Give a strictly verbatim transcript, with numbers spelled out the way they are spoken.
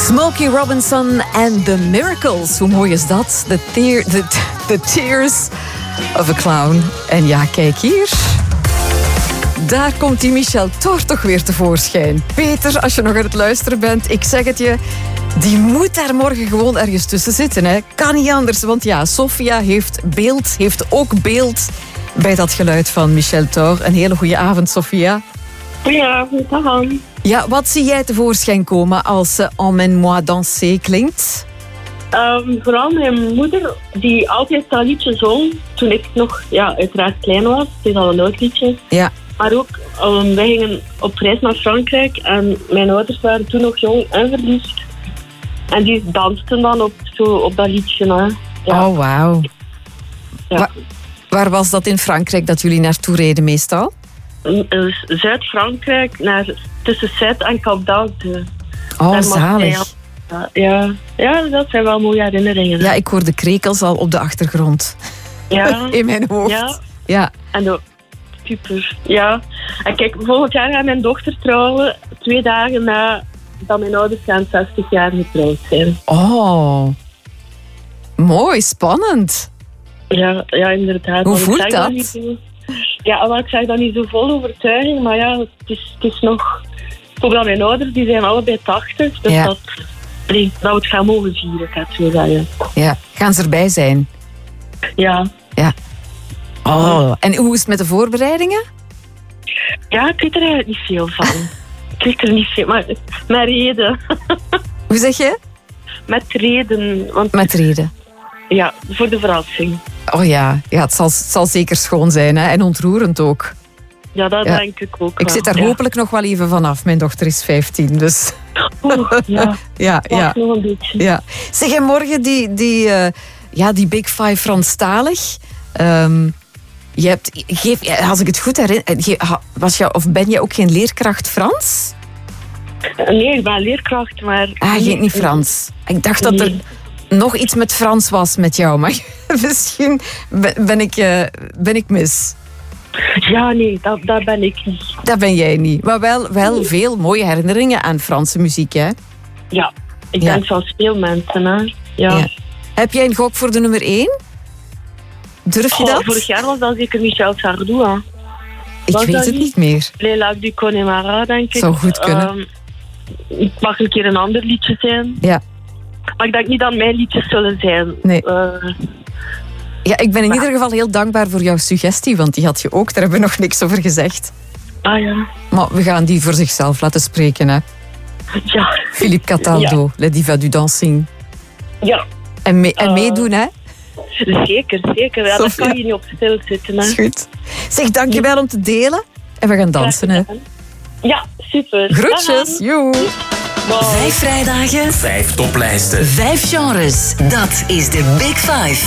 Smokey Robinson and the Miracles. Hoe mooi is dat? The, tear, the, the Tears of a Clown. En ja, kijk hier. Daar komt die Michel Thor toch weer tevoorschijn. Peter, als je nog aan het luisteren bent, ik zeg het je, die moet daar morgen gewoon ergens tussen zitten. Hè. Kan niet anders, want ja, Sofia heeft beeld, heeft ook beeld bij dat geluid van Michel Thor. Een hele goede avond, Sofia. Goedenavond, dag. Ja, wat zie jij tevoorschijn komen als uh, Emmène-moi danser klinkt? Um, vooral mijn moeder, die altijd dat liedje zong toen ik nog ja, uiteraard klein was. Het is al een oud liedje. Ja. Maar ook, um, wij gingen op reis naar Frankrijk en mijn ouders waren toen nog jong en verliefd. En die dansten dan op, zo, op dat liedje. Hè. Ja. Oh, wauw. Ja. Wa- waar was dat in Frankrijk dat jullie naartoe reden meestal? Dus Zuid-Frankrijk, naar, tussen Zuid en Cap d'Agde. Oh, Daar zalig. mag hij- Ja, ja, dat zijn wel mooie herinneringen. Ja, ik hoor de krekels al op de achtergrond. Ja. In mijn hoofd. Ja. Ja. En ook super, ja. En kijk, volgend jaar gaat mijn dochter trouwen, twee dagen na dat mijn ouders gaan zestig jaar getrouwd zijn. Oh. Mooi, spannend. Ja, ja inderdaad. Hoe Want ik voelt zeg dat? niet zo- ja, maar ik zeg dat niet zo vol overtuiging, maar ja, het is, het is nog... Ook dat mijn ouders, die zijn allebei tachtig, dus Ja. dat, nee, dat we het gaan mogen vieren, ik het zo zeggen. Ja, gaan ze erbij zijn? Ja. Ja. Oh, en hoe is het met de voorbereidingen? Ja, ik weet er eigenlijk niet veel van. Ik weet er niet veel, maar met reden. Hoe zeg je? Met reden, want Met reden. ja, voor de verrassing. Oh ja, ja het, zal, het zal zeker schoon zijn, hè? En ontroerend ook. Ja, dat Ja. denk ik ook Ik wel, zit daar ja. hopelijk nog wel even vanaf. Mijn dochter is vijftien, dus... Oeh, ja, Ja, wacht ja, nog een beetje. ja. Zeg, en morgen die, die, eh, ja, die Big Five Franstalig. Ehm, je hebt, geef, als ik het goed herinner, ge- ha- was je, of ben je ook geen leerkracht Frans? Nee, ik ben leerkracht, maar... Ah, geen niet Frans. Ik dacht dat er Nee. nog iets met Frans was met jou, maar misschien ben, ben, ik, eh, ben ik mis. Ja, nee, dat, dat ben ik niet. Dat ben jij niet. Maar wel, wel veel mooie herinneringen aan Franse muziek, hè? Ja, ik Ja. denk zoals veel mensen, hè. Ja. Ja. Heb jij een gok voor de nummer één? Durf je Goh, dat? vorig jaar was dat zeker Michel Sardou, hè. Ik was weet dat het niet? niet meer. Les Lacs du Connemara, denk ik. Zou goed kunnen. Ehm, het mag een keer een ander liedje zijn. Ja. Maar ik denk niet dat mijn liedjes zullen zijn. Nee. Eh, Ja, ik ben in Maar- ieder geval heel dankbaar voor jouw suggestie, want die had je ook. Daar hebben we nog niks over gezegd. ah ja. Maar we gaan die voor zichzelf laten spreken, hè. Ja. Philippe Cataldo, Le Diva du Dancing. Ja. En, mee, en Eh. meedoen, hè. Zeker, zeker. Ja, dat Sophia. kan je niet op stil zitten, hè. Is goed. Zeg, dankjewel om te delen. En we gaan dansen, hè. Ja, super. Groetjes, joe. Dag. Vijf vrijdagen, Vijf toplijsten. vijf genres. Dat is de Big Five.